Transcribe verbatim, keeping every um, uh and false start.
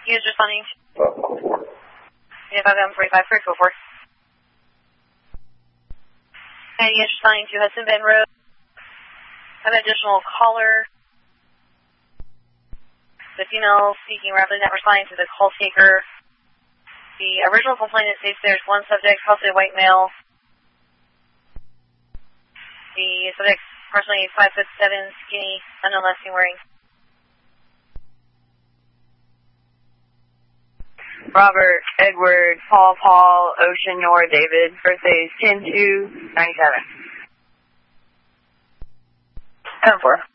He is responding. five M forty-five, first go for. And he is responding to Hudson Bend Road. Have an additional caller. The female speaking rapidly not responding to the call taker. The original complainant states there's one subject, possibly a white male. The subject, approximately five foot seven, skinny, unknown last seen wearing. Robert, Edward, Paul, Paul, Ocean, Nora, David. Birthday is ten two ninety-seven. ten four.